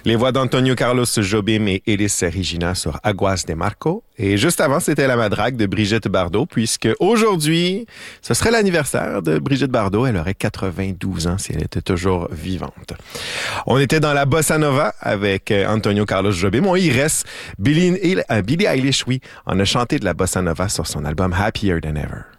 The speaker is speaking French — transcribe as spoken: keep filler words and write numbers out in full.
Les voix d'Antonio Carlos Jobim et Elis Regina sur Aguas de Marco. Et juste avant, c'était La Madrague de Brigitte Bardot, puisque aujourd'hui, ce serait l'anniversaire de Brigitte Bardot. Elle aurait quatre-vingt-douze ans si elle était toujours vivante. On était dans la bossa nova avec Antonio Carlos Jobim. On y reste. Billie, Billie Eilish, oui, en a chanté de la bossa nova sur son album Happier Than Ever.